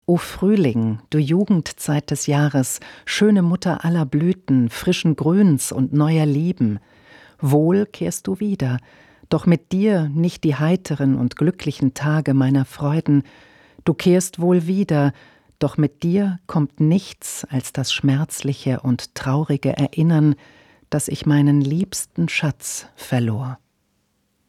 O Frühling, du Jugendzeit des Jahres, schöne Mutter aller Blüten, frischen Grüns und neuer Lieben, wohl kehrst du wieder, doch mit dir nicht die heiteren und glücklichen Tage meiner Freuden, du kehrst wohl wieder, doch mit dir kommt nichts als das schmerzliche und traurige Erinnern, dass ich meinen liebsten Schatz verlor.